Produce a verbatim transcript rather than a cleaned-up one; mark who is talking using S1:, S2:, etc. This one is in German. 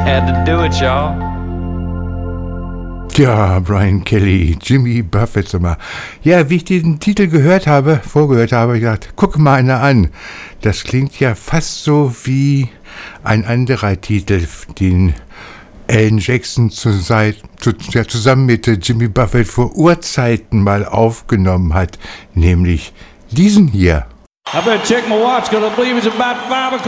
S1: Had to do it, y'all.
S2: Ja, Brian Kelly, Jimmy Buffett, sag mal. Ja, wie ich diesen Titel gehört habe, vorgehört habe, habe ich gedacht, guck mal einer an. Das klingt ja fast so wie ein anderer Titel, den Alan Jackson zu, zu, ja, zusammen mit Jimmy Buffett vor Urzeiten mal aufgenommen hat, nämlich diesen hier.
S3: I better check my watch because I believe it's about five o'clock.